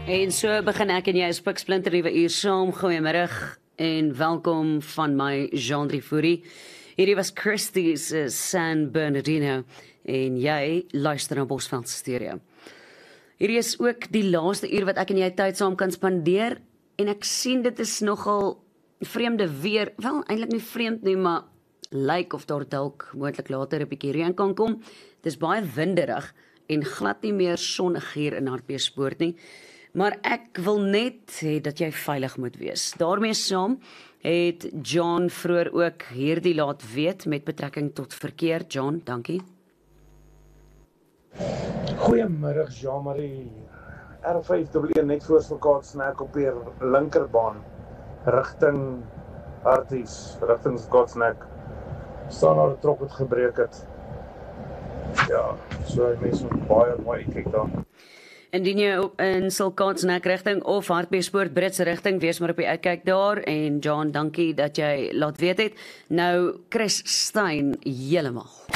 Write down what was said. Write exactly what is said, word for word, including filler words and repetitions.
En so begin ek en jy 'n spiksplinter nuwe uur saam. Goeiemiddag en welkom van my Jean Fourie. Hierdie was Christie's uh, San Bernardino en jy luister na Bosveld Stereo. Hierdie is ook die laaste uur wat ek en jy tyd saam kan spandeer en ek sien dit is nogal vreemde weer. Wel, eintlik nie vreemd nie, maar lyk of daar dalk moontlik later 'n bietjie reën kan kom. Dit is baie winderig en glad nie meer sonnig hier in Hartbeespoort nie. Maar ek wil net hê dat jy veilig moet wees. Daarmee saam het John vroeër ook hierdie laat weet met betrekking tot verkeer. John, dankie. Goeiemiddag Jean-Marie. R vyf een net voor Skaatsnek op die linkerbaan rigting Harties, rigting Skaatsnek. Staan daar 'n trok wat gebreek het. Ja, so mense moet baie baie kyk daar. Indien jy in Skaatsnek rigting of Hartbeespoort Britse rigting, wees maar op die uitkyk daar. En John, dankie dat jy laat weet het. Nou Chris Stein heeltemal.